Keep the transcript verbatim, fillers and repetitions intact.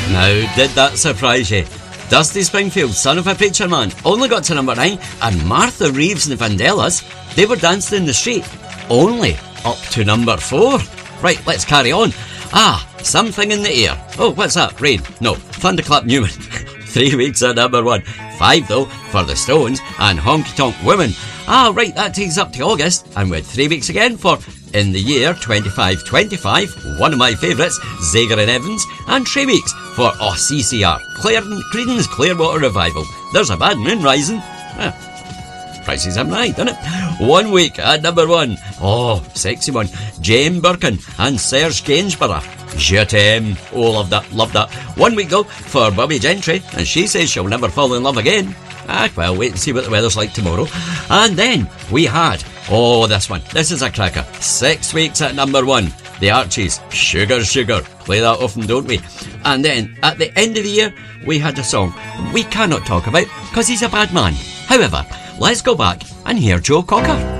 Now, did that surprise you? Dusty Springfield, Son of a Preacher Man, only got to number nine, and Martha Reeves and the Vandellas, they were dancing in the street, only up to number four. Right, let's carry on. Ah, Something in the Air. Oh, what's that? Rain? No, Thunderclap Newman. Three weeks at number one. Five, though, for the Stones and Honky Tonk Woman. Ah, right, that takes up to August, and with three weeks again for In the Year twenty-five twenty-five, one of my favourites, Zager and Evans, and three weeks for oh, C C R, Clare- Creedence Clearwater Revival. There's a bad moon rising. Ah, prices are right, doesn't it? One week at number one. Oh, sexy one. Jane Birkin and Serge Gainsborough. Je t'aime. Oh, love that, love that. One week though for Bobby Gentry, and she says she'll never fall in love again. Ah, well, wait and see what the weather's like tomorrow. And then we had, oh, this one. This is a cracker. Six weeks at number one. The Archies, Sugar Sugar. Play that often, don't we? And then, at the end of the year, we had a song we cannot talk about because he's a bad man. However, let's go back and hear Joe Cocker.